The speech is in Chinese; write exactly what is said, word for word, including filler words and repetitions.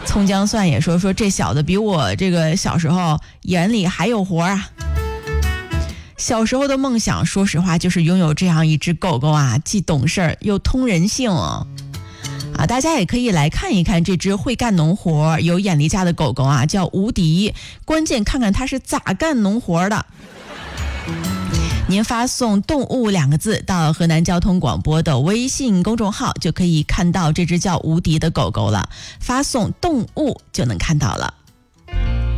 葱姜蒜也说说这小子比我这个小时候眼里还有活啊。小时候的梦想，说实话就是拥有这样一只狗狗啊，既懂事又通人性啊。啊，大家也可以来看一看这只会干农活、有眼力家的狗狗啊，叫无敌。关键看看它是咋干农活的。您发送动物两个字到河南交通广播的微信公众号，就可以看到这只叫无敌的狗狗了。发送动物就能看到了。